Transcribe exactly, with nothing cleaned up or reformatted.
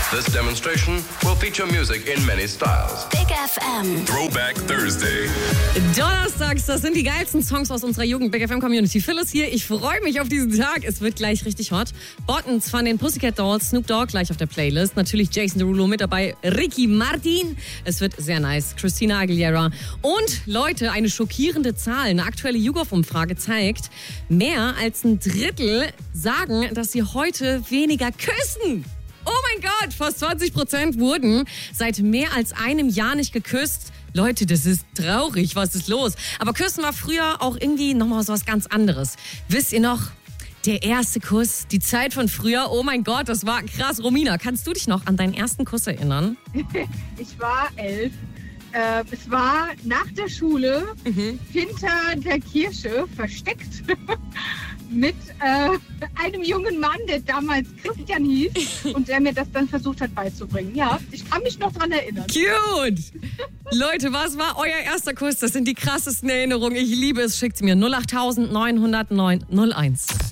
This demonstration will feature music in many styles. Big F M. Throwback Thursday. Donnerstags, das sind die geilsten Songs aus unserer Jugend Big F M Community. Phyllis hier, ich freue mich auf diesen Tag. Es wird gleich richtig hot. Buttons von den Pussycat Dolls, Snoop Dogg gleich auf der Playlist. Natürlich Jason Derulo mit dabei, Ricky Martin. Es wird sehr nice. Christina Aguilera. Und Leute, eine schockierende Zahl. Eine aktuelle YouGov-Umfrage zeigt, mehr als ein Drittel sagen, dass sie heute weniger küssen. Oh mein Gott, fast zwanzig Prozent wurden seit mehr als einem Jahr nicht geküsst. Leute, das ist traurig, was ist los? Aber Küssen war früher auch irgendwie nochmal so was ganz anderes. Wisst ihr noch, der erste Kuss, die Zeit von früher, oh mein Gott, das war krass. Romina, kannst du dich noch an deinen ersten Kuss erinnern? Ich war elf. Äh, es war nach der Schule, mhm. hinter der Kirche, versteckt, mit äh, einem jungen Mann, der damals Christian hieß und der mir das dann versucht hat beizubringen. Ja, ich kann mich noch dran erinnern. Cute! Leute, was war euer erster Kuss? Das sind die krassesten Erinnerungen. Ich liebe es. Schickt's mir null acht neun null null neun null eins.